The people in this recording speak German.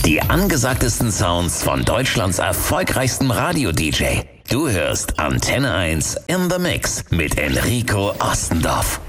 Die angesagtesten Sounds von Deutschlands erfolgreichstem Radio-DJ. Du hörst Antenne 1 in the Mix mit Enrico Ostendorf.